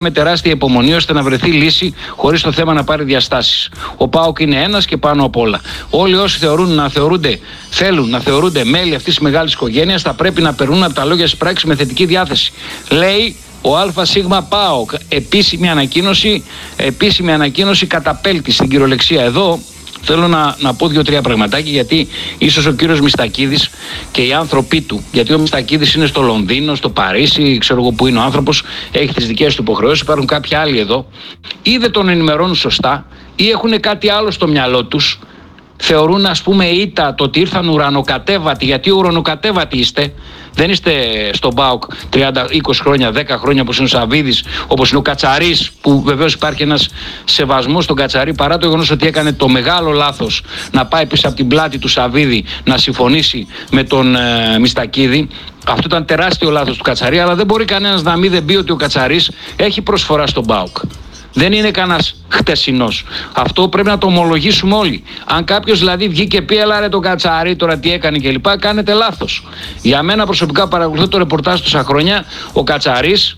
με τεράστια υπομονή ώστε να βρεθεί λύση χωρίς το θέμα να πάρει διαστάσεις. Ο ΠΑΟΚ είναι ένας και πάνω απ' όλα. Όλοι όσοι θέλουν να θεωρούνται μέλη αυτής της μεγάλης οικογένειας θα πρέπει να περνούν από τα λόγια στις πράξεις με θετική διάθεση. Λέει ο ΑΣ ΠΑΟΚ. Επίσημη ανακοίνωση καταπέλτη στην κυριολεξία. Εδώ θέλω να πω 2-3 πραγματάκια, γιατί ίσως ο κύριος Μιστακίδης και οι άνθρωποι του, γιατί ο Μιστακίδης είναι στο Λονδίνο, στο Παρίσι, ξέρω εγώ που είναι ο άνθρωπος, έχει τις δικές του υποχρεώσεις, υπάρχουν κάποιοι άλλοι εδώ, ή δεν τον ενημερώνουν σωστά, ή έχουν κάτι άλλο στο μυαλό τους, θεωρούν ας πούμε ήττα το ότι ήρθαν ουρανοκατέβατοι, γιατί ουρανοκατέβατοι είστε. Δεν είστε στον ΠΑΟΚ 30-20 χρόνια, 10 χρόνια όπως είναι ο Σαββίδης, όπως είναι ο Κατσαρής, που βεβαίως υπάρχει ένας σεβασμός στον Κατσαρή, παρά το γεγονός ότι έκανε το μεγάλο λάθος να πάει πίσω από την πλάτη του Σαββίδη να συμφωνήσει με τον Μιστακίδη. Αυτό ήταν τεράστιο λάθος του Κατσαρή, αλλά δεν μπορεί κανένας να μην πει ότι ο Κατσαρής έχει προσφορά στον ΠΑΟΚ. Δεν είναι κανένας χτεσινός. Αυτό πρέπει να το ομολογήσουμε όλοι. Αν κάποιος δηλαδή βγει και πει έλα ρε τον Κατσαρή τώρα τι έκανε κλπ, κάνετε λάθος. Για μένα προσωπικά, παρακολουθώ το ρεπορτάζ τόσα χρόνια, ο Κατσαρής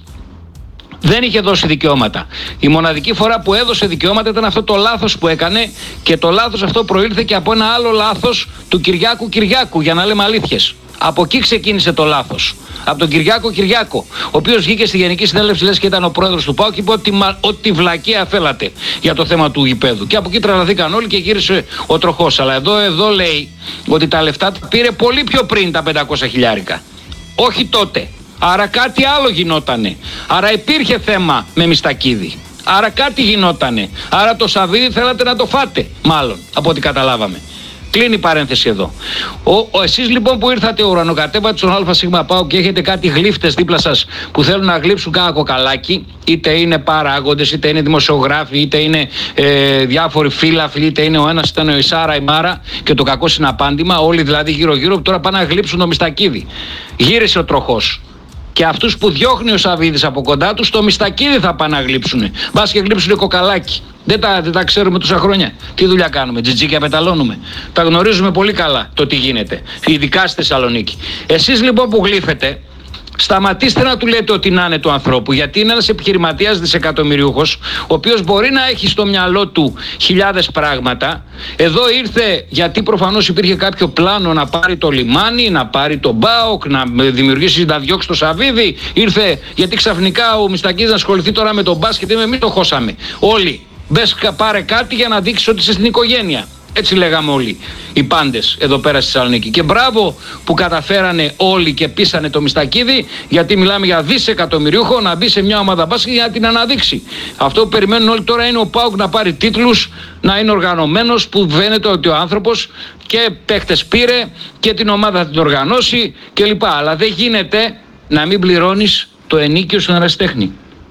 δεν είχε δώσει δικαιώματα. Η μοναδική φορά που έδωσε δικαιώματα ήταν αυτό το λάθος που έκανε, και το λάθος αυτό προήλθε και από ένα άλλο λάθος του Κυριάκου, για να λέμε αλήθειες. Από εκεί ξεκίνησε το λάθος. Από τον Κυριάκο, ο οποίος βγήκε στη Γενική Συνέλευση, λες και ήταν ο πρόεδρος του ΠΑΟΚ, και είπε ότι βλακεία θέλατε για το θέμα του γηπέδου. Και από εκεί τρελαθήκαν όλοι και γύρισε ο τροχός. Αλλά εδώ λέει ότι τα λεφτά τα πήρε πολύ πιο πριν τα 500 χιλιάρικα. Όχι τότε. Άρα κάτι άλλο γινότανε. Άρα υπήρχε θέμα με Μιστακίδη. Άρα κάτι γινότανε. Άρα το Σαββίδι θέλατε να το φάτε, μάλλον, από ό,τι καταλάβαμε. Κλείνει η παρένθεση εδώ. Εσείς λοιπόν που ήρθατε ουρανοκατέβατοι στον ΑΣ ΠΑΟΚ και έχετε κάτι γλύφτες δίπλα σας που θέλουν να γλύψουν κάνα κοκαλάκι, είτε είναι παράγοντες, είτε είναι δημοσιογράφοι, είτε είναι διάφοροι φύλαφλοι, είτε είναι ο ένας, είτε είναι η Σάρα, η Μάρα, και το κακό συναπάντημα, όλοι δηλαδή γύρω-γύρω, που τώρα πάνε να γλύψουν το Μιστακίδη. Γύρισε ο τροχός. Και αυτούς που διώχνει ο Σαββίδης από κοντά τους, το Μιστακίδη θα πάνε να γλύψουνε. Μπας και γλύψουνε κοκαλάκι. Δεν τα ξέρουμε τόσα χρόνια. Τι δουλειά κάνουμε, τζιτζίκια πεταλώνουμε. Τα γνωρίζουμε πολύ καλά το τι γίνεται, ειδικά στη Θεσσαλονίκη. Εσείς λοιπόν που γλύφετε, σταματήστε να του λέτε ότι να είναι του ανθρώπου, γιατί είναι ένας επιχειρηματίας δισεκατομμυριούχος, ο οποίος μπορεί να έχει στο μυαλό του χιλιάδες πράγματα. Εδώ ήρθε γιατί προφανώς υπήρχε κάποιο πλάνο να πάρει το λιμάνι, να πάρει τον ΠΑΟΚ, να δημιουργήσει, να διώξει το Σαββίδι. Ήρθε γιατί ξαφνικά ο Μιστακίδης να ασχοληθεί τώρα με τον μπάσκετ, εμείς το χώσαμε. Όλοι. Μπες πάρε κάτι για να δείξεις ότι είσαι στην οικογένεια. Έτσι λέγαμε όλοι οι πάντες εδώ πέρα στη Θεσσαλονίκη. Και μπράβο που καταφέρανε όλοι και πείσανε το Μιστακίδη, γιατί μιλάμε για δισεκατομμυριούχο, να μπει σε μια ομάδα μπάσκετ για να την αναδείξει. Αυτό που περιμένουν όλοι τώρα είναι ο ΠΑΟΚ να πάρει τίτλους, να είναι οργανωμένος, που φαίνεται ότι ο άνθρωπος και παίχτες πήρε και την ομάδα θα την οργανώσει κλπ. Αλλά δεν γίνεται να μην πληρώνεις το ενίκιο στον ερασιτέχνη.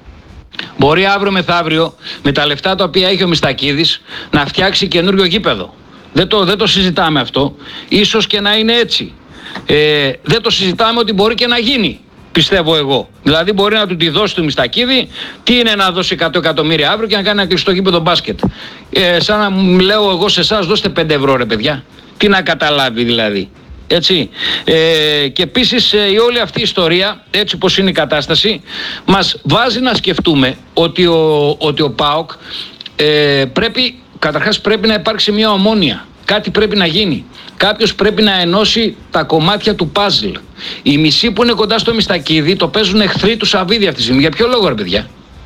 Μπορεί αύριο μεθαύριο με τα λεφτά τα οποία έχει ο Μιστακίδης να φτιάξει καινούριο γήπεδο. Δεν το συζητάμε αυτό. Ίσως και να είναι έτσι. Δεν το συζητάμε ότι μπορεί και να γίνει, πιστεύω εγώ. Δηλαδή μπορεί να του τη δώσει του Μιστακίδη. Τι είναι να δώσει 100 εκατομμύρια αύριο και να κάνει ένα κλειστό γήπεδο μπάσκετ. Σαν να λέω εγώ σε εσάς, δώστε 5 ευρώ ρε παιδιά. Τι να καταλάβει δηλαδή. Έτσι. Και επίσης η όλη αυτή η ιστορία, έτσι πως είναι η κατάσταση, μας βάζει να σκεφτούμε ότι ο ΠΑΟΚ καταρχάς πρέπει να υπάρξει μια ομόνοια. Κάτι πρέπει να γίνει. Κάποιος πρέπει να ενώσει τα κομμάτια του παζλ. Οι μισοί που είναι κοντά στο Μιστακίδη το παίζουν εχθροί του Σαββίδη αυτή τη στιγμή. Για ποιο λόγο ρε παιδιά?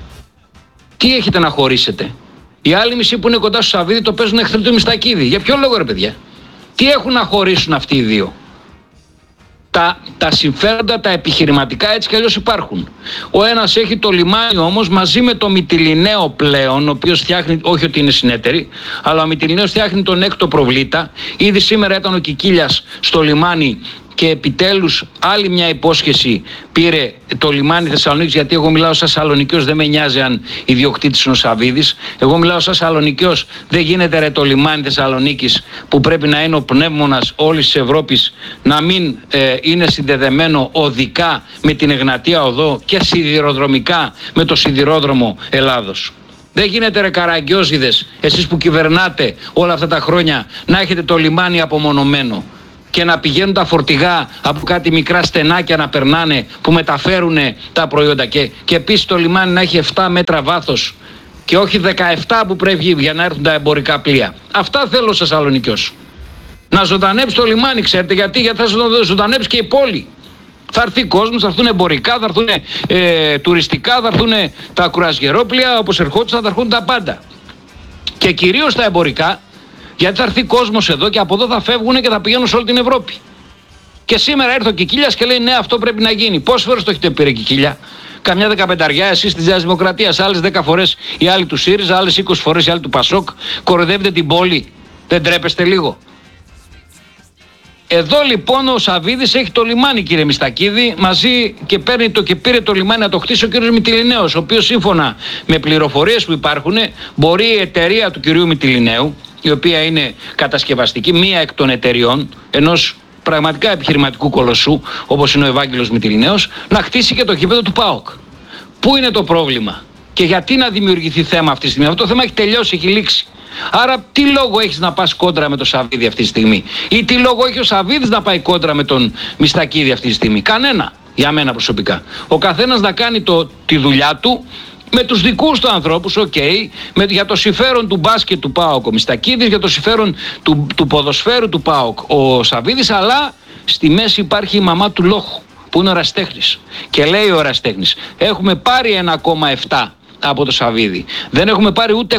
Τι έχετε να χωρίσετε? Οι άλλοι μισοί που είναι κοντά στο Σαββίδη το παίζουν εχθροί του Μιστακίδη. Για ποιο λόγο ρε παιδιά? Τι έχουν να χωρίσουν αυτοί οι δύο? Τα συμφέροντα, τα επιχειρηματικά έτσι κι αλλιώς υπάρχουν. Ο ένας έχει το λιμάνι όμως μαζί με το Μυτιληναίο πλέον, ο οποίος φτιάχνει, όχι ότι είναι συνέτεροι, αλλά ο Μυτιληναίος φτιάχνει τον έκτο προβλήτα. Ήδη σήμερα ήταν ο Κικίλιας στο λιμάνι και επιτέλους άλλη μια υπόσχεση πήρε το λιμάνι Θεσσαλονίκης, γιατί εγώ μιλάω σαν Σαλονικιός, δεν με νοιάζει αν ιδιοκτήτης είναι ο Σαββίδης. Εγώ μιλάω σαν Σαλονικιός, δεν γίνεται ρε το λιμάνι Θεσσαλονίκης που πρέπει να είναι ο πνεύμονας όλης της Ευρώπης να μην είναι συνδεδεμένο οδικά με την Εγνατία Οδό και σιδηροδρομικά με το σιδηρόδρομο Ελλάδος. Δεν γίνεται ρε καραγκιόζιδες, εσείς που κυβερνάτε όλα αυτά τα χρόνια, να έχετε το λιμάνι απομονωμένο. και να πηγαίνουν τα φορτηγά από κάτι μικρά στενάκια να περνάνε που μεταφέρουν τα προϊόντα και επίσης το λιμάνι να έχει 7 μέτρα βάθος και όχι 17 που πρέπει για να έρθουν τα εμπορικά πλοία. Αυτά θέλω σε Θεσσαλονικιός. Να ζωντανέψει το λιμάνι, ξέρετε γιατί θα ζωντανέψει και η πόλη. Θα έρθει κόσμος, θα έρθουν εμπορικά, θα έρθουν τουριστικά, θα έρθουν τα κουρασγερόπλια, όπως ερχόντουσαν θα έρθουν τα πάντα. Και κυρίως τα εμπορικά, γιατί θα έρθει κόσμος εδώ και από εδώ θα φεύγουν και θα πηγαίνουν σε όλη την Ευρώπη. Και σήμερα έρθει ο Κικίλιας και λέει ναι, αυτό πρέπει να γίνει. Πόσες φορές το έχετε πει, Κικίλια? Καμιά 15 εσείς της Νέας Δημοκρατίας, άλλες 10 φορές οι άλλοι του ΣΥΡΙΖΑ, άλλες 20 φορές οι άλλοι του ΠΑΣΟΚ. Κοροϊδεύετε την πόλη. Δεν τρέπεστε λίγο? Εδώ λοιπόν ο Σαββίδης έχει το λιμάνι, κύριε Μιστακίδη, μαζί και πήρε το λιμάνι να το χτίσει ο κύριος Μυτιληναίος, ο οποίος σύμφωνα με πληροφορίες που υπάρχουν μπορεί η εταιρεία του κυρίου Μυτιληναίου, η οποία είναι κατασκευαστική, μία εκ των εταιριών ενός πραγματικά επιχειρηματικού κολοσσού όπως είναι ο Ευάγγελος Μυτιληναίος, να χτίσει και το γήπεδο του ΠΑΟΚ. Πού είναι το πρόβλημα και γιατί να δημιουργηθεί θέμα αυτή τη στιγμή? Αυτό το θέμα έχει τελειώσει, έχει λήξει. Άρα τι λόγο έχεις να πας κόντρα με τον Σαββίδη αυτή τη στιγμή? Ή τι λόγο έχει ο Σαββίδης να πάει κόντρα με τον Μιστακίδη αυτή τη στιγμή? Κανένα, για μένα προσωπικά. Ο καθένας να κάνει τη δουλειά του με τους δικούς του ανθρώπους, για το συμφέρον του μπάσκετ του ΠΑΟΚ ο Μιστακίδης, για το συμφέρον του ποδοσφαίρου του ΠΑΟΚ ο Σαββίδης, αλλά στη μέση υπάρχει η μαμά του λόχου που είναι ο ερασιτέχνης. Και λέει ο ερασιτέχνης, έχουμε πάρει 1,7 από το Σαββίδη. Δεν έχουμε πάρει ούτε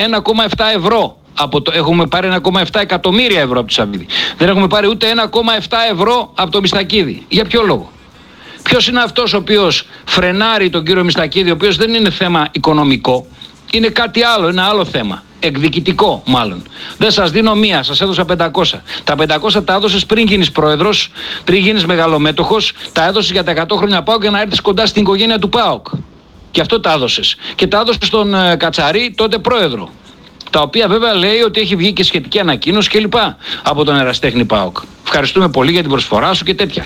1,7 ευρώ. Έχουμε πάρει 1,7 εκατομμύρια ευρώ από το Σαββίδη. Δεν έχουμε πάρει ούτε 1,7 ευρώ από το Μιστακίδη. Για ποιο λόγο? Ποιος είναι αυτός ο οποίος φρενάρει τον κύριο Μιστακίδη, ο οποίος δεν είναι θέμα οικονομικό, είναι κάτι άλλο, ένα άλλο θέμα. Εκδικητικό μάλλον. Δεν σας δίνω μία, σας έδωσα 500. Τα 500 τα έδωσες πριν γίνεις πρόεδρος, πριν γίνεις μεγαλομέτωχος, τα έδωσες για τα 100 χρόνια ΠΑΟΚ για να έρθεις κοντά στην οικογένεια του ΠΑΟΚ. Και αυτό τα έδωσες. Και τα έδωσες στον Κατσαρί, τότε πρόεδρο. Τα οποία βέβαια λέει ότι έχει βγει και σχετική ανακοίνωση κλπ. Από τον ερασιτέχνη ΠΑΟΚ. Ευχαριστούμε πολύ για την προσφορά σου και τέτοια.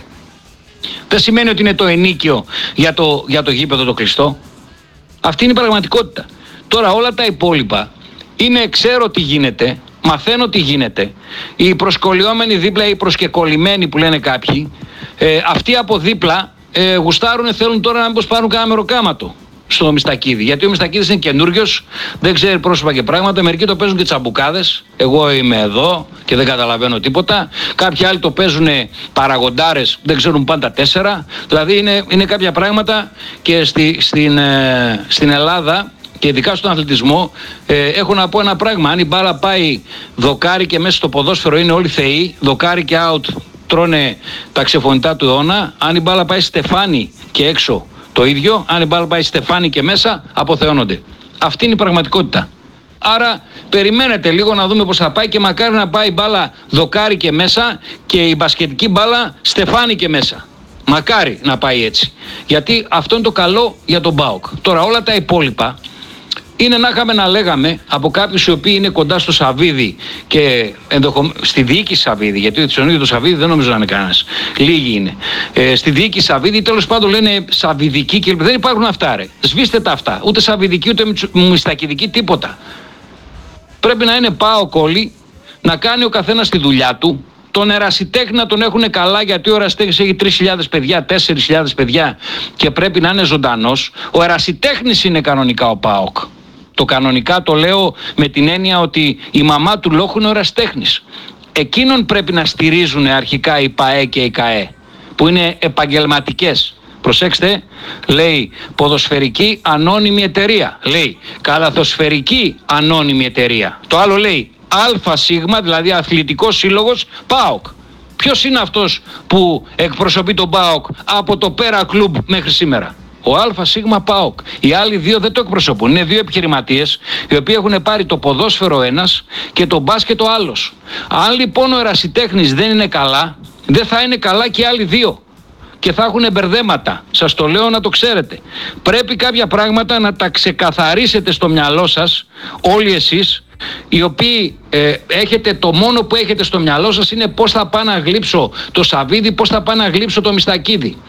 Δεν σημαίνει ότι είναι το ενίκιο για το γήπεδο το κλειστό. Αυτή είναι η πραγματικότητα. Τώρα όλα τα υπόλοιπα ξέρω τι γίνεται, μαθαίνω τι γίνεται. Οι προσκολιόμενοι δίπλα, οι προσκεκολλημένοι που λένε κάποιοι, αυτοί από δίπλα γουστάρουν, θέλουν τώρα να μήπως πάρουν κάνα μεροκάματο στο Μιστακίδη. Γιατί ο Μιστακίδης είναι καινούριος, δεν ξέρει πρόσωπα και πράγματα. Μερικοί το παίζουν και τσαμπουκάδες. Εγώ είμαι εδώ και δεν καταλαβαίνω τίποτα. Κάποιοι άλλοι το παίζουν παραγοντάρες, δεν ξέρουν πάντα 4. Δηλαδή είναι κάποια πράγματα και στην Ελλάδα και ειδικά στον αθλητισμό έχω να πω ένα πράγμα. Αν η μπάλα πάει δοκάρι και μέσα στο ποδόσφαιρο είναι όλοι θεοί, δοκάρι και out τρώνε τα ξεφωνητά του αιώνα. Αν η μπάλα πάει στεφάνι και έξω, το ίδιο. Αν η μπάλα πάει στεφάνι και μέσα, αποθεώνονται. Αυτή είναι η πραγματικότητα. Άρα περιμένετε λίγο να δούμε πώς θα πάει και μακάρι να πάει η μπάλα δοκάρι και μέσα και η μπασκετική μπάλα στεφάνι και μέσα. Μακάρι να πάει έτσι. Γιατί αυτό είναι το καλό για τον ΠΑΟΚ. Τώρα όλα τα υπόλοιπα είναι να είχαμε να λέγαμε από κάποιους οι οποίοι είναι κοντά στο Σαββίδη και στη διοίκηση Σαββίδη, γιατί στον ίδιο το Σαββίδη δεν νομίζω να είναι κανένας. Λίγοι είναι. Στη διοίκηση Σαββίδη τέλος πάντων λένε Σαββιδική και δεν υπάρχουν αυτά ρε. Σβήστε τα αυτά. Ούτε Σαββιδική ούτε Μιστακηδική τίποτα. Πρέπει να είναι ΠΑΟΚ όλοι, να κάνει ο καθένας τη δουλειά του. Τον ερασιτέχνη να τον έχουν καλά, γιατί ο ερασιτέχνης έχει 3.000 παιδιά, 4.000 παιδιά και πρέπει να είναι ζωντανός. Ο ερασιτέχνης είναι κανονικά ο ΠΑΟΚ. Το κανονικά το λέω με την έννοια ότι η μαμά του λόχου είναι ο ερασιτέχνης. Εκείνον πρέπει να στηρίζουν αρχικά η ΠΑΕ και η ΚΑΕ, που είναι επαγγελματικές. Προσέξτε, λέει ποδοσφαιρική ανώνυμη εταιρεία. Λέει καλαθοσφαιρική ανώνυμη εταιρεία. Το άλλο λέει ΑΣ, δηλαδή αθλητικός σύλλογος ΠΑΟΚ. Ποιος είναι αυτός που εκπροσωπεί τον ΠΑΟΚ από το Πέρα Κλουμπ μέχρι σήμερα? Ο ΑΣ ΠΑΟΚ. Οι άλλοι δύο δεν το εκπροσωπούν. Είναι δύο επιχειρηματίες οι οποίοι έχουν πάρει το ποδόσφαιρο ένας και το μπάσκετ ο άλλος. Αν λοιπόν ο ερασιτέχνης δεν είναι καλά, δεν θα είναι καλά και οι άλλοι δύο. Και θα έχουν μπερδέματα. Σας το λέω να το ξέρετε. Πρέπει κάποια πράγματα να τα ξεκαθαρίσετε στο μυαλό σας, όλοι εσείς, οι οποίοι έχετε το μόνο που έχετε στο μυαλό σας είναι πώς θα πάω να γλύψω το Σαββίδη, πώς θα πάω να γλύψω το Μιστακίδη.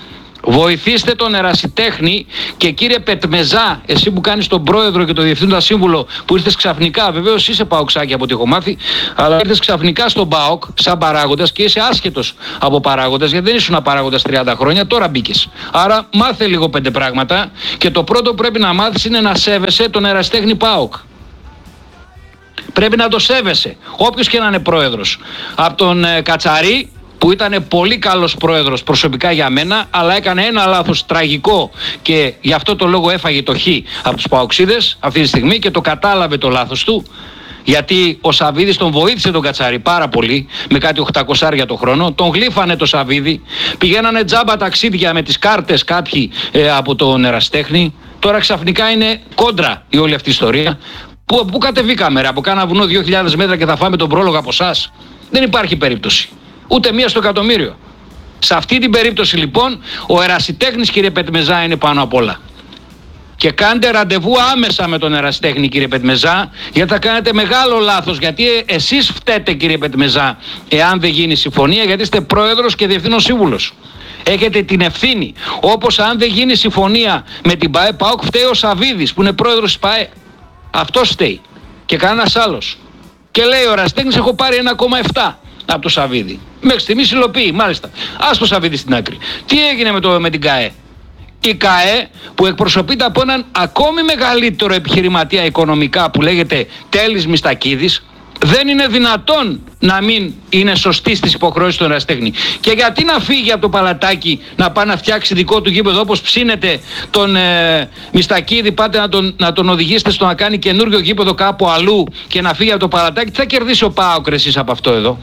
Βοηθήστε τον ερασιτέχνη και κύριε Πετμεζά, εσύ που κάνεις τον πρόεδρο και τον διευθύνοντα σύμβουλο, που ήρθες ξαφνικά, βεβαίως είσαι παοξάκι από ό,τι έχω μάθει, αλλά ήρθες ξαφνικά στον ΠΑΟΚ σαν παράγοντας και είσαι άσχετος από παράγοντας, γιατί δεν ήσουν παράγοντας 30 χρόνια, τώρα μπήκες. Άρα μάθε λίγο 5 πράγματα και το πρώτο που πρέπει να μάθεις είναι να σέβεσαι τον ερασιτέχνη ΠΑΟΚ. Πρέπει να το σέβεσαι, όποιος και να είναι πρόεδρος. Από τον Κατσαρή, που ήταν πολύ καλός πρόεδρος προσωπικά για μένα, αλλά έκανε ένα λάθος τραγικό και γι' αυτό το λόγο έφαγε το χ από τους παοξίδες αυτή τη στιγμή και το κατάλαβε το λάθος του, γιατί ο Σαβίδης τον βοήθησε τον Κατσαρή πάρα πολύ, με κάτι 800 το χρόνο, τον γλύφανε το Σαβίδη, πηγαίνανε τζάμπα ταξίδια με τις κάρτες κάποιοι από τον ερασιτέχνη, τώρα ξαφνικά είναι κόντρα η όλη αυτή η ιστορία. Πού κατεβήκαμε ρε, από κάνα βουνό 2.000 μέτρα και θα φάμε τον πρόλογο από εσάς? Δεν υπάρχει περίπτωση. Ούτε μία στο εκατομμύριο. Σε αυτή την περίπτωση λοιπόν ο ερασιτέχνης κύριε Πετμεζά είναι πάνω απ' όλα. Και κάντε ραντεβού άμεσα με τον ερασιτέχνη κύριε Πετμεζά, γιατί θα κάνετε μεγάλο λάθος, γιατί εσείς φταίτε κύριε Πετμεζά εάν δεν γίνει συμφωνία, γιατί είστε πρόεδρος και διευθύνων σύμβουλος. Έχετε την ευθύνη. Όπως αν δεν γίνει συμφωνία με την ΠΑΕ, ΠΑΟΚ φταίει ο Σαβίδης που είναι πρόεδρος της ΠΑΕ. Αυτός φταίει και κανένας άλλος. Και λέει ο ερασιτέχνης έχω πάρει 1,7 από το Σαβίδη. Μέχρι στιγμής υλοποιεί, μάλιστα. Ας το Σαβίδη στην άκρη. Τι έγινε με την ΚΑΕ? Η ΚΑΕ που εκπροσωπείται από έναν ακόμη μεγαλύτερο επιχειρηματία οικονομικά που λέγεται Τέλης Μιστακίδης, δεν είναι δυνατόν να μην είναι σωστή στις υποχρεώσεις του ερασιτέχνη. Και γιατί να φύγει από το παλατάκι να πάει να φτιάξει δικό του γήπεδο, όπως ψήνεται τον Μιστακίδη, πάτε να τον οδηγήσετε στο να κάνει καινούριο γήπεδο κάπου αλλού και να φύγει από το παλατάκι? Τι θα κερδίσει ο ΠΑΟΚ εσείς από αυτό εδώ?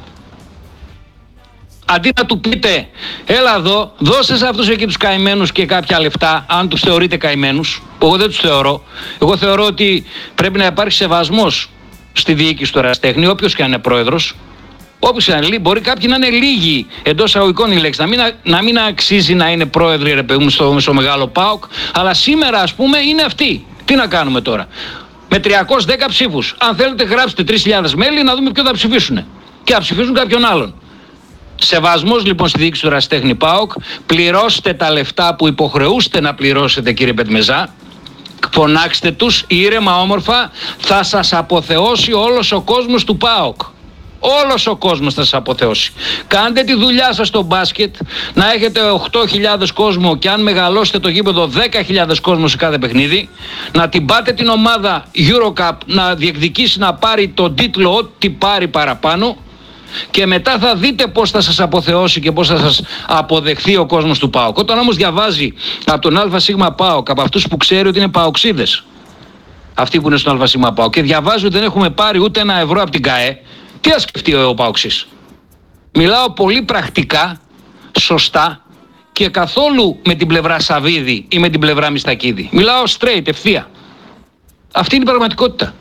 Αντί να του πείτε έλα εδώ, δώσε σε αυτούς εκεί τους καημένους και κάποια λεφτά, αν τους θεωρείτε καημένους, που εγώ δεν τους θεωρώ. Εγώ θεωρώ ότι πρέπει να υπάρχει σεβασμός στη διοίκηση του ερασιτέχνη, όποιος και αν είναι πρόεδρος. Όποιος και αν είναι, μπορεί κάποιοι να είναι λίγοι εντός εισαγωγικών η λέξη, να μην αξίζει να είναι πρόεδροι ρε παιδί μου στο μεγάλο ΠΑΟΚ, αλλά σήμερα ας πούμε είναι αυτοί. Τι να κάνουμε τώρα? Με 310 ψήφους. Αν θέλετε γράψτε 3.000 μέλη να δούμε ποιο θα ψηφίσουν. Και θα ψηφίσουν κάποιον άλλον. Σεβασμός λοιπόν στη διοίκηση του ερασιτέχνη ΠΑΟΚ. Πληρώστε τα λεφτά που υποχρεούστε να πληρώσετε κύριε Πετμεζά. Φωνάξτε τους ήρεμα όμορφα. Θα σας αποθεώσει όλος ο κόσμος του ΠΑΟΚ. Όλος ο κόσμος θα σας αποθεώσει. Κάντε τη δουλειά σας στο μπάσκετ, να έχετε 8.000 κόσμο και αν μεγαλώσετε το γήπεδο 10.000 κόσμο σε κάθε παιχνίδι, να την πάτε την ομάδα EuroCup να διεκδικήσει να πάρει τον τίτλο ό,τι πάρει παραπάνω και μετά θα δείτε πώς θα σας αποθεώσει και πώς θα σας αποδεχθεί ο κόσμος του ΠΑΟΚ. Όταν όμως διαβάζει από τον ΑΣ ΠΑΟΚ, από αυτούς που ξέρει ότι είναι παοξίδες, αυτοί που είναι στον ΑΣ ΠΑΟΚ, και διαβάζει ότι δεν έχουμε πάρει ούτε ένα ευρώ από την ΚΑΕ, τι θα σκεφτεί ο Παοξής? Μιλάω πολύ πρακτικά, σωστά και καθόλου με την πλευρά Σαβίδη ή με την πλευρά Μιστακίδη. Μιλάω straight, ευθεία. Αυτή είναι η πραγματικότητα.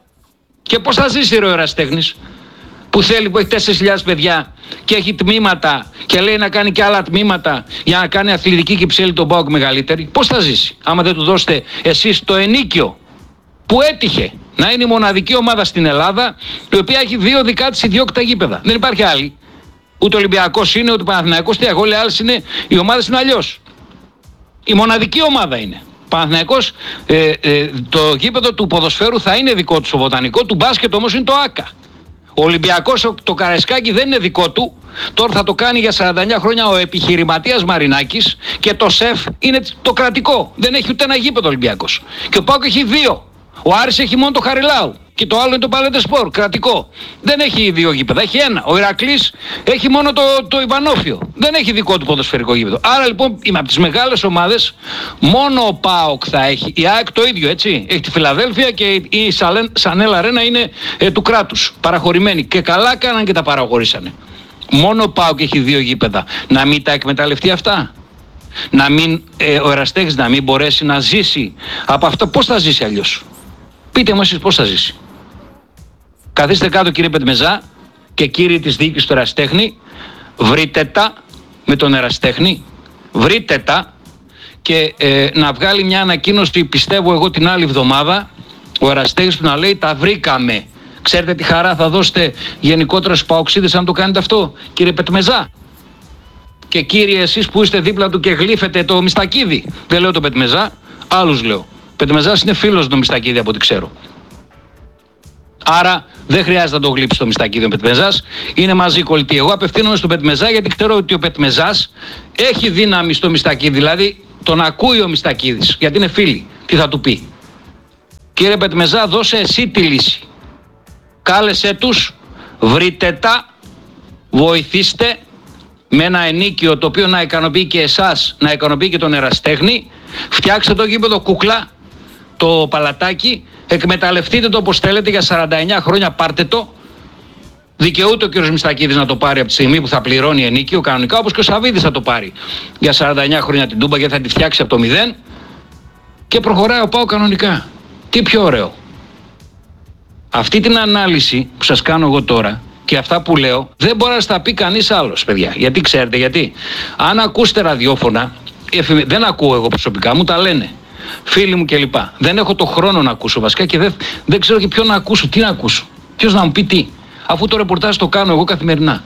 Και πώς θα ζήσει ο ερασιτέχνης που θέλει, που έχει 4.000 παιδιά και έχει τμήματα και λέει να κάνει και άλλα τμήματα για να κάνει αθλητική κυψέλη τον ΠΑΟΚ μεγαλύτερη? Πώς θα ζήσει άμα δεν του δώσετε εσείς το ενίκιο που έτυχε να είναι η μοναδική ομάδα στην Ελλάδα η οποία έχει 2 δικά της ιδιόκτητα γήπεδα? Δεν υπάρχει άλλη. Ούτε Ολυμπιακός είναι, ούτε Παναθηναϊκός, ούτε όλοι οι άλλες είναι, οι ομάδες είναι αλλιώς. Η μοναδική ομάδα είναι. Παναθηναϊκός, το γήπεδο του ποδοσφαίρου θα είναι δικό του στο Βοτανικό, του μπάσκετ όμως είναι το ΆΚΑ. Ο Ολυμπιακός, το Καραϊσκάκι δεν είναι δικό του, τώρα θα το κάνει για 49 χρόνια ο επιχειρηματίας Μαρινάκης και το ΣΕΦ είναι το κρατικό. Δεν έχει ούτε ένα γήπεδο ο Ολυμπιακός. Και ο ΠΑΟΚ έχει 2. Ο Άρης έχει μόνο το Χαριλάου και το άλλο είναι το Παλέντε Σπορ, κρατικό. Δεν έχει 2 γήπεδα, έχει 1. Ο Ηρακλής έχει μόνο το Ιβανόφιο. Δεν έχει δικό του ποδοσφαιρικό γήπεδο. Άρα λοιπόν είμαι από τις μεγάλες ομάδες, μόνο ο ΠΑΟΚ θα έχει. Η ΑΕΚ το ίδιο, έτσι. Έχει τη Φιλαδέλφια και η Σανέλ Αρένα είναι του κράτους. Παραχωρημένη. Και καλά κάναν και τα παραχωρήσανε. Μόνο ο ΠΑΟΚ έχει 2 γήπεδα. Να μην τα εκμεταλλευτεί αυτά? Να μην, ο ερασιτέχνης να μην μπορέσει να ζήσει από αυτό? Πώς θα ζήσει αλλιώς? Πείτε μου εσείς πώς θα ζήσει. Καθίστε κάτω κύριε Πετμεζά και κύριοι της διοίκησης του ερασιτέχνη, βρείτε τα με τον ερασιτέχνη, βρείτε τα και να βγάλει μια ανακοίνωση, πιστεύω εγώ την άλλη εβδομάδα, ο ερασιτέχνης που να λέει τα βρήκαμε. Ξέρετε τι χαρά θα δώσετε γενικότερα στους παοξίδες αν το κάνετε αυτό, κύριε Πετμεζά? Και κύριοι εσείς που είστε δίπλα του και γλύφετε το Μιστακίδη, δεν λέω το Πετμεζά, άλλους λέω. Πετμεζάς είναι φίλος του Μιστακίδη από ό,τι ξέρω. Άρα δεν χρειάζεται να το γλύψει το Μιστακίδη ο Πετμεζάς, είναι μαζί κολλητοί. Εγώ απευθύνομαι στον Πετμεζά γιατί ξέρω ότι ο Πετμεζάς έχει δύναμη στο Μιστακίδη, δηλαδή τον ακούει ο Μιστακίδης, γιατί είναι φίλοι. Τι θα του πει? Κύριε Πετμεζά, δώσε εσύ τη λύση. Κάλεσέ τους, βρείτε τα, βοηθήστε με ένα ενίκιο το οποίο να ικανοποιεί και εσάς, να ικανοποιεί και τον εραστέχνη. Φτιάξτε το γήπεδο κούκλα, το παλατάκι, εκμεταλλευτείτε το όπως θέλετε για 49 χρόνια, πάρτε το. Δικαιούται ο κ. Μιστακίδης να το πάρει από τη στιγμή που θα πληρώνει ενίκιο κανονικά, όπως και ο Σαββίδης θα το πάρει για 49 χρόνια την Τούμπα, γιατί θα τη φτιάξει από το 0 και προχωράει ο ΠΑΟΚ κανονικά. Τι πιο ωραίο? Αυτή την ανάλυση που σας κάνω εγώ τώρα και αυτά που λέω δεν μπορεί να στα πει κανείς άλλος, παιδιά. Γιατί ξέρετε γιατί? Αν ακούσετε ραδιόφωνα, δεν ακούω εγώ προσωπικά, μου τα λένε φίλοι μου κλπ. Δεν έχω το χρόνο να ακούσω βασικά και δεν ξέρω και ποιον να ακούσω, τι να ακούσω. Ποιος να μου πει τι, αφού το ρεπορτάζ το κάνω εγώ καθημερινά.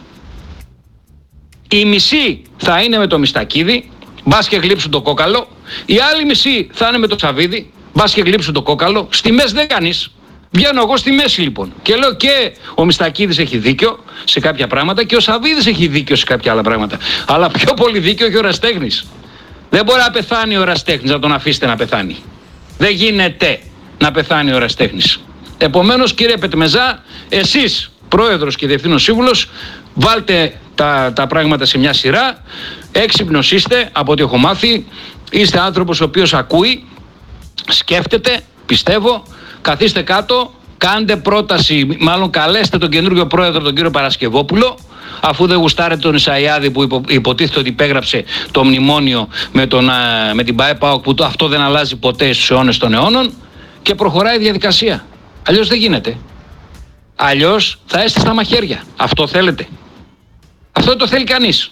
Η μισή θα είναι με το Μιστακίδη, μπας και γλύψουν το κόκαλο. Η άλλη μισή θα είναι με το Σαββίδη, μπας και γλύψουν το κόκαλο. Στη μέση δεν κάνεις. Βγαίνω εγώ στη μέση λοιπόν και λέω και ο Μιστακίδης έχει δίκιο σε κάποια πράγματα και ο Σαββίδης έχει δίκιο σε κάποια άλλα πράγματα. Αλλά πιο πολύ δίκιο έχει ο εραστέχνης. Δεν μπορεί να πεθάνει ο εραστέχνης, να τον αφήσετε να πεθάνει. Δεν γίνεται να πεθάνει ο εραστέχνης. Επομένως, κύριε Πετμεζά, εσείς πρόεδρος και διευθύνων σύμβουλος, βάλτε τα πράγματα σε μια σειρά. Έξυπνος είστε, από ό,τι έχω μάθει. Είστε άνθρωπος ο οποίος ακούει, σκέφτεται, πιστεύω. Καθίστε κάτω, κάντε πρόταση, μάλλον καλέστε τον καινούργιο πρόεδρο, τον κύριο Παρασκευόπουλο, αφού δεν γουστάρετε τον Ισαϊάδη που υποτίθεται ότι υπέγραψε το μνημόνιο με την ΠΑΕ-ΠΑΟΚ, που αυτό δεν αλλάζει ποτέ στους αιώνες των αιώνων, και προχωράει η διαδικασία. Αλλιώς δεν γίνεται. Αλλιώς θα είστε στα μαχαίρια. Αυτό θέλετε? Αυτό δεν το θέλει κανείς.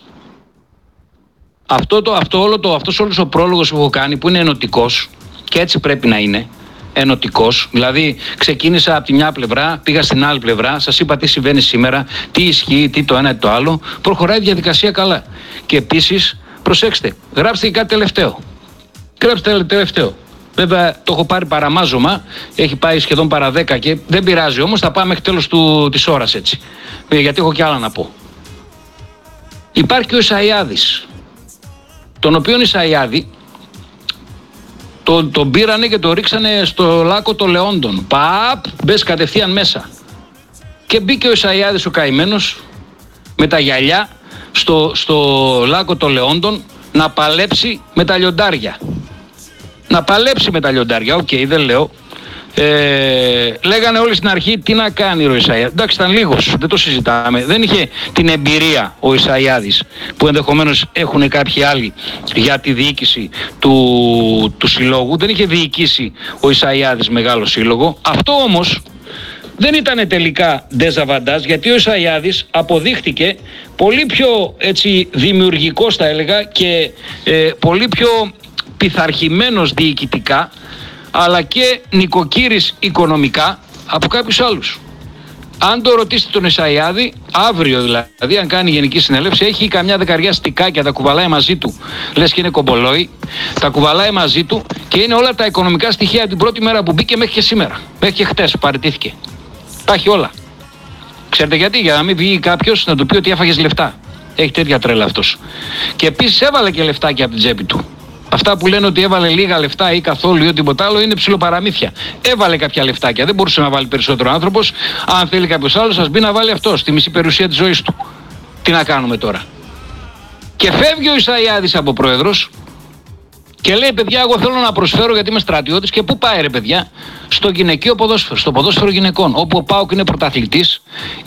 Αυτός όλος ο πρόλογος που έχω κάνει, που είναι ενωτικός, και έτσι πρέπει να είναι, ενωτικός, δηλαδή ξεκίνησα από τη μια πλευρά, πήγα στην άλλη πλευρά, σας είπα τι συμβαίνει σήμερα, τι ισχύει, τι το ένα ή το άλλο, προχωράει η διαδικασία καλά. Και επίσης, προσέξτε, γράψτε και κάτι τελευταίο. Γράψτε τελευταίο. Βέβαια το έχω πάρει παραμάζωμα, έχει πάει σχεδόν παρά 10 και δεν πειράζει όμως, θα πάμε μέχρι τέλος της ώρας έτσι. Γιατί έχω κι άλλα να πω. Υπάρχει και ο Ισαϊάδης, τον οποίον Ισαϊάδη τον πήρανε και τον ρίξανε στο λάκκο των Λεόντων. Παπ, μπες κατευθείαν μέσα. Και μπήκε ο Ισαϊάδης ο καημένος με τα γυαλιά στο λάκκο των Λεόντων να παλέψει με τα λιοντάρια. Να παλέψει με τα λιοντάρια, οκ, δεν λέω. Λέγανε όλοι στην αρχή τι να κάνει ο Ισαϊάδης. Εντάξει, ήταν λίγος, δεν το συζητάμε. Δεν είχε την εμπειρία ο Ισαϊάδης που ενδεχομένως έχουν κάποιοι άλλοι για τη διοίκηση του συλλόγου. Δεν είχε διοικήσει ο Ισαϊάδης μεγάλο σύλλογο. Αυτό όμως δεν ήταν τελικά ντεζαβαντάζ, γιατί ο Ισαϊάδης αποδείχτηκε πολύ πιο έτσι δημιουργικός, θα έλεγα, και πολύ πιο πειθαρχημένος διοικητικά, αλλά και νοικοκύρης οικονομικά από κάποιους άλλους. Αν το ρωτήσετε τον Ισαϊάδη, αύριο δηλαδή, αν κάνει γενική συνέλευση, έχει καμιά δεκαριά στικάκια, τα κουβαλάει μαζί του. Λες και είναι κομπολόι, τα κουβαλάει μαζί του και είναι όλα τα οικονομικά στοιχεία την πρώτη μέρα που μπήκε μέχρι και σήμερα. Μέχρι και χτες παραιτήθηκε. Τα έχει όλα. Ξέρετε γιατί? Για να μην βγει κάποιος να του πει ότι έφαγες λεφτά. Έχει τέτοια τρέλα αυτός. Και επίσης έβαλε και λεφτάκια από την τσέπη του. Αυτά που λένε ότι έβαλε λίγα λεφτά ή καθόλου ή τίποτα άλλο είναι ψιλοπαραμύθια. Έβαλε κάποια λεφτάκια. Δεν μπορούσε να βάλει περισσότερο άνθρωπος. Αν θέλει κάποιος άλλος, ας μπει να βάλει αυτό στη μισή περιουσία της ζωής του. Τι να κάνουμε τώρα? Και φεύγει ο Ισαϊάδης από πρόεδρος και λέει: παιδιά, εγώ θέλω να προσφέρω γιατί είμαι στρατιώτης. Και πού πάει, ρε παιδιά? Στο γυναικείο ποδόσφαιρο, στο ποδόσφαιρο γυναικών. Όπου ο ΠΑΟΚ είναι πρωταθλητής,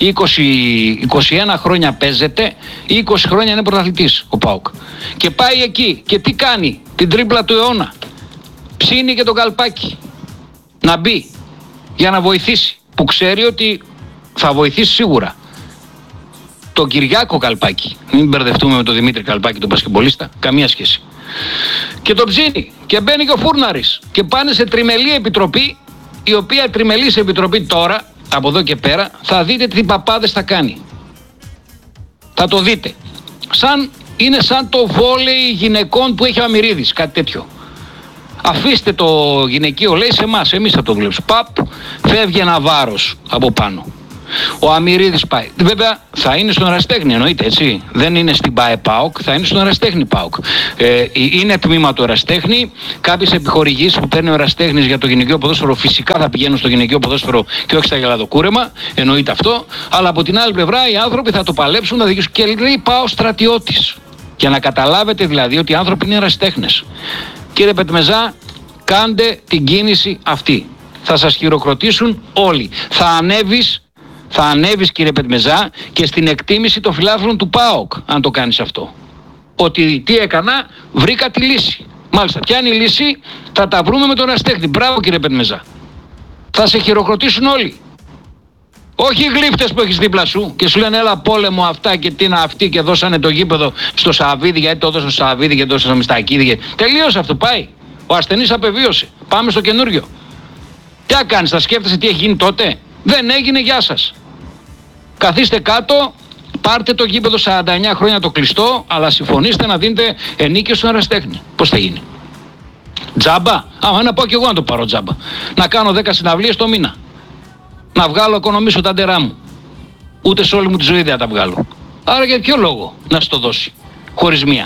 21 χρόνια παίζεται, 20 χρόνια είναι πρωταθλητής ο ΠΑΟΚ. Και πάει εκεί και τι κάνει? Την τρίπλα του αιώνα. Ψήνει και το καλπάκι να μπει για να βοηθήσει. Που ξέρει ότι θα βοηθήσει σίγουρα. Το Κυριάκο Καλπάκι. Μην μπερδευτούμε με τον Δημήτρη Καλπάκι, τον μπασκετμπολίστα. Καμία σχέση. Και το ψήνει και μπαίνει και ο Φούρναρης και πάνε σε τριμελή επιτροπή, η οποία τριμελής επιτροπή τώρα, από εδώ και πέρα, θα δείτε τι παπάδες θα κάνει. Θα το δείτε. Σαν Είναι σαν το βόλεϊ γυναικών που έχει ο Αμυρίδης, κάτι τέτοιο. Αφήστε το γυναικείο, λέει, σε εμάς, εμείς θα το δουλέψουμε. Παπ, φεύγει ένα βάρος από πάνω. Ο Αμυρίδης πάει. Βέβαια θα είναι στον Ερασιτέχνη, εννοείται, έτσι. Δεν είναι στην ΠΑΕ ΠΑΟΚ, θα είναι στον Ερασιτέχνη ΠΑΟΚ. Είναι τμήμα του Ερασιτέχνη. Κάποιες επιχορηγήσεις που παίρνει ο Ερασιτέχνης για το γυναικείο ποδόσφαιρο φυσικά θα πηγαίνουν στο γυναικείο ποδόσφαιρο και όχι στα γελαδοκούρεμα. Εννοείται αυτό. Αλλά από την άλλη πλευρά οι άνθρωποι θα το παλέψουν να δικήσουν. Και λέει, πάω στρατιώτης. Για να καταλάβετε δηλαδή ότι οι άνθρωποι είναι ερασιτέχνες. Κύριε Πετμεζά, κάντε την κίνηση αυτή. Θα σας χειροκροτήσουν όλοι. Θα ανέβεις κύριε Πετμεζά και στην εκτίμηση των φιλάθλων του ΠΑΟΚ αν το κάνεις αυτό. Ότι τι έκανα, βρήκα τη λύση. Μάλιστα, ποια είναι η λύση, θα τα βρούμε με τον Ερασιτέχνη. Μπράβο κύριε Πετμεζά. Θα σε χειροκροτήσουν όλοι. Όχι οι γλύφτες που έχεις δίπλα σου και σου λένε έλα πόλεμο αυτά και τι είναι αυτοί και δώσανε το γήπεδο στο Σαββίδι γιατί το έδωσε στο Σαββίδι και το έδωσε στο Μιστακίδη. Τελείωσε αυτό, πάει. Ο ασθενής απεβίωσε. Πάμε στο καινούριο. Τι θα κάνεις, θα σκέφτεσαι τι έχει γίνει τότε. Δεν έγινε, γεια σας. Καθίστε κάτω, πάρτε το γήπεδο 49 χρόνια το κλειστό, αλλά συμφωνήστε να δίνετε ενίκιο στον Ερασιτέχνη. Πώς θα γίνει. Τζάμπα, να πάω κι εγώ να το πάρω τζάμπα. Να κάνω 10 συναυλίες το μήνα. Να βγάλω, οικονομήσω τα ντερά μου. Ούτε σε όλη μου τη ζωή δεν θα τα βγάλω. Άρα για ποιο λόγο να σου το δώσει, χωρίς μία.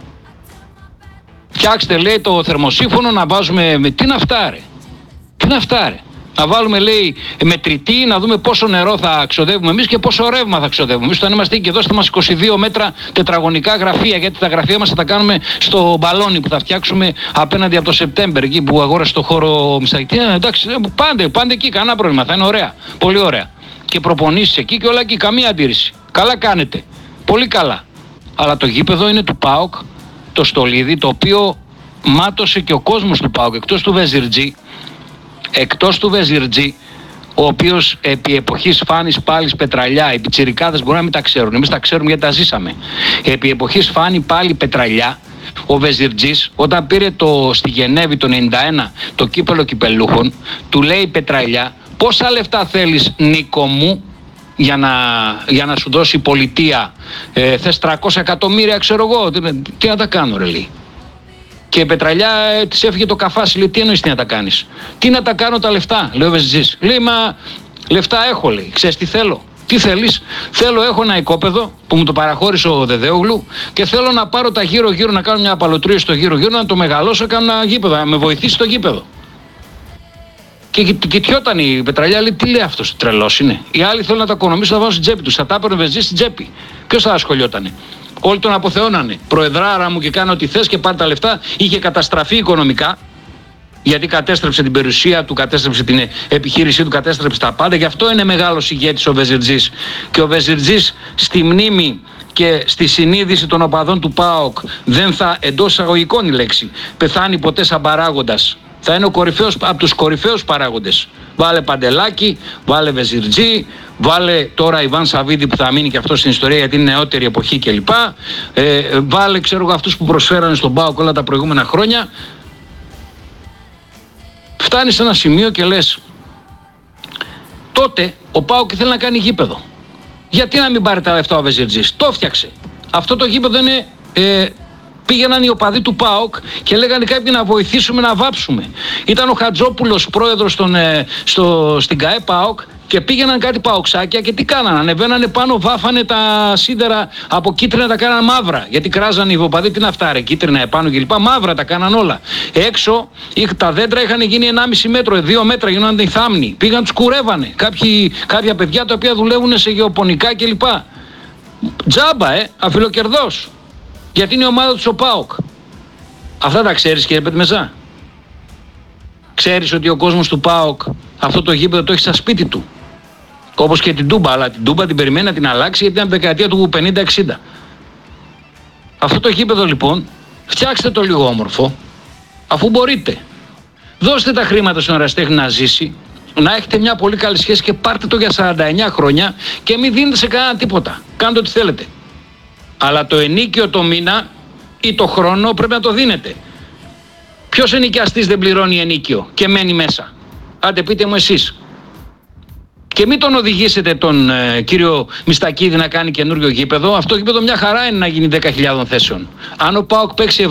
Φτιάξτε, λέει, το θερμοσύφωνο να βάζουμε. Τι είναι αυτά, ρε. Τι είναι αυτά, ρε. Να βάλουμε, λέει, μετρητή, να δούμε πόσο νερό θα ξοδεύουμε εμείς και πόσο ρεύμα θα ξοδεύουμε. Εμείς όταν είμαστε εκεί, δώστε μας 22 μέτρα τετραγωνικά γραφεία, γιατί τα γραφεία μας θα τα κάνουμε στο μπαλόνι που θα φτιάξουμε απέναντι από το Σεπτέμβρη, εκεί που αγόρασε το χώρο Μιστακίδη. Εντάξει, πάντε εκεί, κανένα πρόβλημα, θα είναι ωραία. Πολύ ωραία. Και προπονήσεις εκεί και όλα εκεί, καμία αντίρρηση. Καλά κάνετε. Πολύ καλά. Αλλά το γήπεδο είναι του ΠΑΟΚ, το Στολίδι, το οποίο μάτωσε και ο κόσμος του ΠΑΟΚ, εκτός του Βεζιρτζή, ο οποίος επί εποχής Φάνης Πάλης Πετραλιά, οι πιτσιρικάδες μπορεί να μην τα ξέρουν, εμείς τα ξέρουμε γιατί τα ζήσαμε. Επί εποχής Φάνη Πάλη Πετραλιά, ο Βεζιρτζής, όταν πήρε στη Γενέβη το 91 το κύπελο κυπελούχων, του λέει Πετραλιά, πόσα λεφτά θέλεις Νίκο μου για να σου δώσει η πολιτεία, θες 300 εκατομμύρια ξέρω εγώ, τι να τα κάνω ρε λέει. Και η Πετραλιά της έφυγε το καφάσι, λέει τι εννοείς τι να τα κάνεις. Τι να τα κάνω τα λεφτά, λέει ο Βεζιτζής. Λέει μα λεφτά έχω, λέει, ξέρεις τι θέλω. Τι θέλεις, έχω ένα οικόπεδο που μου το παραχώρησε ο Δεδέογλου και θέλω να πάρω τα γύρω-γύρω, να κάνω μια απαλωτρία στο γύρω-γύρω, να το μεγαλώσω, κάνω ένα γήπεδο, να με βοηθήσει το γήπεδο. Και κοιτιόταν η Πετραλιά, λέει τι λέει αυτός, τρελός είναι. Οι άλλοι θέλουν να τα οικονομήσουν, να βάλουν στην τσέπη τους, θα τα έπαιρνε ο Βεζιτζής στην τσέπη. Ποιος θα ασχολιότανε. Όλοι τον αποθεώνανε. Προεδράρα μου και κάνω ό,τι θες και πάρε τα λεφτά. Είχε καταστραφεί οικονομικά. Γιατί κατέστρεψε την περιουσία του, κατέστρεψε την επιχείρησή του, κατέστρεψε τα πάντα. Γι' αυτό είναι μεγάλος ηγέτης ο Βεζιρτζής. Και ο Βεζιρτζής στη μνήμη και στη συνείδηση των οπαδών του ΠΑΟΚ δεν θα, εντός εισαγωγικών η λέξη, πεθάνει ποτέ σαν παράγοντας. Θα είναι από τους κορυφαίους παράγοντες. Βάλε Παντελάκη, βάλε Βεζιρτζή, βάλε τώρα Ιβάν Σαββίδη που θα μείνει και αυτό στην ιστορία γιατί είναι νεότερη εποχή κλπ. Βάλε ξέρω εγώ αυτούς που προσφέρανε στον ΠΑΟΚ όλα τα προηγούμενα χρόνια. Φτάνεις σε ένα σημείο και λες τότε ο ΠΑΟΚ ήθελε να κάνει γήπεδο. Γιατί να μην πάρει τα λεφτά ο Βεζιρτζής. Το φτιάξε. Αυτό το γήπεδο είναι... Πήγαιναν οι οπαδοί του ΠΑΟΚ και λέγανε κάποιοι να βοηθήσουμε να βάψουμε. Ήταν ο Χατζόπουλος πρόεδρος στην ΚΑΕ ΠΑΟΚ και πήγαιναν κάτι παοξάκια και τι κάνανε. Ανεβαίνανε πάνω, βάφανε τα σίδερα από κίτρινα, τα κάνανε μαύρα. Γιατί κράζανε οι οπαδοί, τι να φτάρε, κίτρινα επάνω κλπ. Μαύρα τα κάναν όλα. Έξω τα δέντρα είχαν γίνει 1,5 μέτρο, 2 μέτρα, γίνονταν οι θάμνοι. Πήγαν, τους κουρεύανε. Κάποια παιδιά τα οποία δουλεύουν σε γεωπονικά κλπ. Τζάμπα, αφιλοκερδός. Γιατί είναι η ομάδα του ο ΠΑΟΚ. Αυτά τα ξέρεις κύριε Πετμεζά. Ξέρεις ότι ο κόσμος του ΠΑΟΚ αυτό το γήπεδο το έχει στα σπίτι του. Όπως και την Τούμπα, αλλά την Τούμπα την περιμένει να την αλλάξει γιατί ήταν δεκαετία του 50-60. Αυτό το γήπεδο λοιπόν φτιάξτε το λίγο όμορφο αφού μπορείτε. Δώστε τα χρήματα στον ερασιτέχνη να ζήσει, να έχετε μια πολύ καλή σχέση και πάρτε το για 49 χρόνια και μην δίνετε σε κανένα τίποτα. Κάντε ό,τι θέλετε. Αλλά το ενίκιο το μήνα ή το χρόνο πρέπει να το δίνετε. Ποιος ενοικιαστής δεν πληρώνει ενίκιο και μένει μέσα. Άντε πείτε μου εσείς. Και μην τον οδηγήσετε τον κύριο Μιστακίδη να κάνει καινούριο γήπεδο. Αυτό το γήπεδο μια χαρά είναι να γίνει 10.000 θέσεων. Αν ο ΠΑΟΚ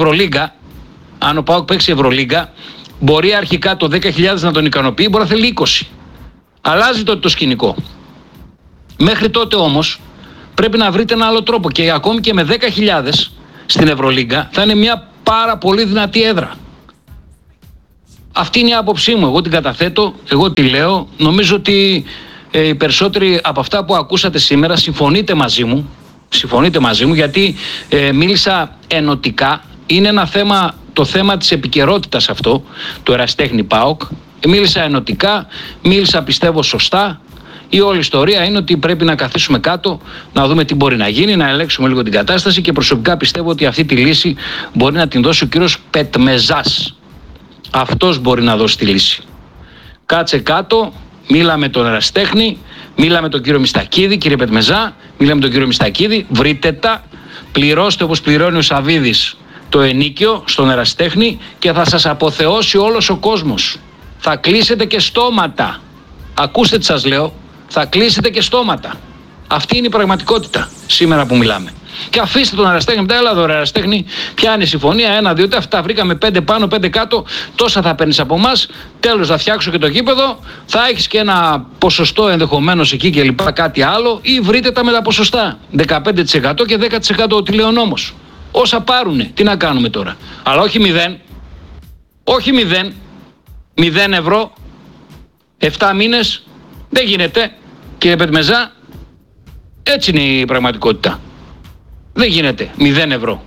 παίξει Ευρωλίγκα, μπορεί αρχικά το 10.000 να τον ικανοποιεί, μπορεί να θέλει 20. Αλλάζει το σκηνικό. Μέχρι τότε όμως πρέπει να βρείτε ένα άλλο τρόπο και ακόμη και με 10.000 στην Ευρωλίγκα θα είναι μια πάρα πολύ δυνατή έδρα. Αυτή είναι η άποψή μου. Εγώ την καταθέτω, εγώ τη λέω. Νομίζω ότι οι περισσότεροι από αυτά που ακούσατε σήμερα συμφωνείτε μαζί μου γιατί μίλησα ενωτικά. Είναι ένα θέμα, το θέμα της επικαιρότητας αυτό, το Ερασιτέχνη ΠΑΟΚ. Μίλησα ενωτικά, μίλησα πιστεύω σωστά. Η όλη ιστορία είναι ότι πρέπει να καθίσουμε κάτω, να δούμε τι μπορεί να γίνει, να ελέγξουμε λίγο την κατάσταση και προσωπικά πιστεύω ότι αυτή τη λύση μπορεί να την δώσει ο κύριος Πετμεζάς. Αυτός μπορεί να δώσει τη λύση. Κάτσε κάτω, μίλα με τον Ερασιτέχνη, μίλα με τον κύριο Μιστακίδη, κύριε Πετμεζά, μίλα με τον κύριο Μιστακίδη, βρείτε τα, πληρώστε όπως πληρώνει ο Σαβίδης το ενίκιο στον Ερασιτέχνη και θα σας αποθεώσει όλος ο κόσμος. Θα κλείσετε και στόματα. Ακούστε τι σας λέω, θα κλείσετε και στόματα. Αυτή είναι η πραγματικότητα σήμερα που μιλάμε. Και αφήστε τον Ερασιτέχνη μετά, έλα εδώ Ερασιτέχνη, πιάνει συμφωνία, 1, 2, 7, βρήκαμε 5 πάνω, 5 κάτω, τόσα θα παίρνεις από εμάς, τέλος θα φτιάξω και το γήπεδο, θα έχεις και ένα ποσοστό ενδεχομένως εκεί και λοιπά, κάτι άλλο, ή βρείτε τα με τα ποσοστά, 15% και 10% ότι λέει ο νόμος. Όσα πάρουνε, τι να κάνουμε τώρα. Αλλά όχι 0, όχι 0 ευρώ, 7 μήνες, δεν γίνεται, κύριε Πετμεζά, έτσι είναι η πραγματικότητα. Δεν γίνεται, 0 ευρώ.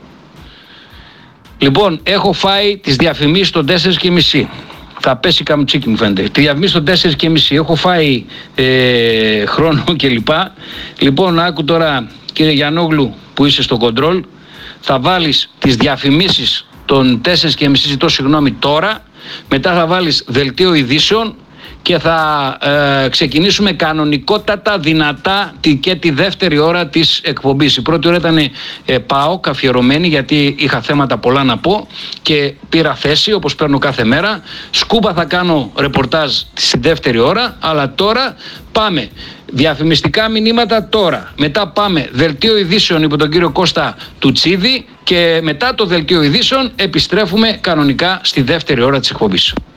Λοιπόν, έχω φάει τις διαφημίσεις των 4,5. Θα πέσει καμτσίκι μου φαίνεται. Τη διαφημίσεις των 4,5. Έχω φάει χρόνο κλπ. Λοιπόν, άκου τώρα κύριε Γιαννόγλου που είσαι στο κοντρόλ. Θα βάλεις τις διαφημίσεις των 4,5, ζητώ συγγνώμη τώρα. Μετά θα βάλεις δελτίο ειδήσεων και θα ξεκινήσουμε κανονικότατα, δυνατά και τη δεύτερη ώρα της εκπομπής. Η πρώτη ώρα ήταν ΠΑΟΚ αφιερωμένη γιατί είχα θέματα πολλά να πω και πήρα θέση όπως παίρνω κάθε μέρα. Σκούπα θα κάνω ρεπορτάζ στη δεύτερη ώρα, αλλά τώρα πάμε διαφημιστικά μηνύματα τώρα. Μετά πάμε δελτίο ειδήσεων υπό τον κύριο Κώστα Τουτσίδη και μετά το δελτίο ειδήσεων επιστρέφουμε κανονικά στη δεύτερη ώρα της εκπομπής.